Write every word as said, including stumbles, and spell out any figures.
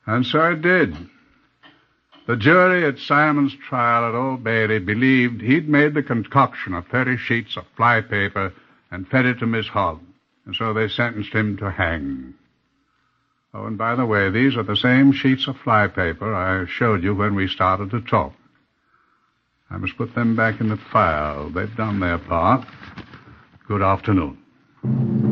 And so it did. The jury at Simon's trial at Old Bailey believed he'd made the concoction of thirty sheets of flypaper and fed it to Miss Hogg, and so they sentenced him to hang. Oh, and by the way, these are the same sheets of flypaper I showed you when we started to talk. I must put them back in the file. They've done their part. Good afternoon.